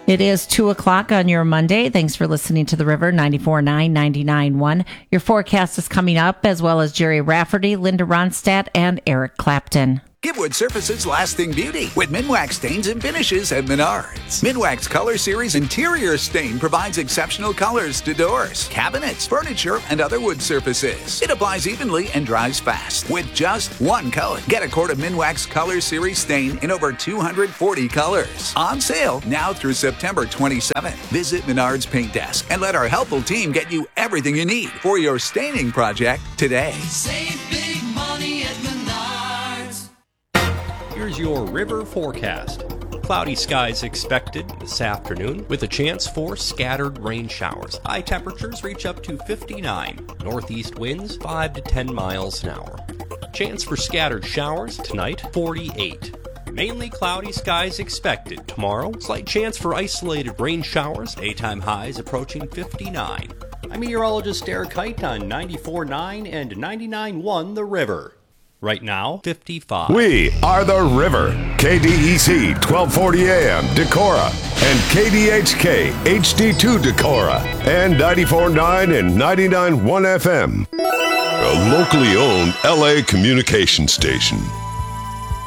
It is 2 o'clock on your Monday. Thanks for listening to The River 94.9, 99.1. Your forecast is coming up, as well as Jerry Rafferty, Linda Ronstadt, and Eric Clapton. Give wood surfaces lasting beauty with Minwax stains and finishes at Menards. Minwax Color Series Interior Stain provides exceptional colors to doors, cabinets, furniture, and other wood surfaces. It applies evenly and dries fast with just one coat. Get a quart of Minwax Color Series Stain in over 240 colors. On sale now through September 27th. Visit Menards Paint Desk and let our helpful team get you everything you need for your staining project today. Save big money at Menards. Here's your river forecast. Cloudy skies expected this afternoon with a chance for scattered rain showers. High temperatures reach up to 59. Northeast winds 5 to 10 miles an hour. Chance for scattered showers tonight 48. Mainly cloudy skies expected tomorrow. Slight chance for isolated rain showers. Daytime highs approaching 59. I'm meteorologist Eric Kite on 94.9 and 99.1 The River. Right now, 55. We are The River. KDEC 1240 AM Decorah and KDHK HD2 Decorah and 94.9 and 99.1 FM. A locally owned LA communication station.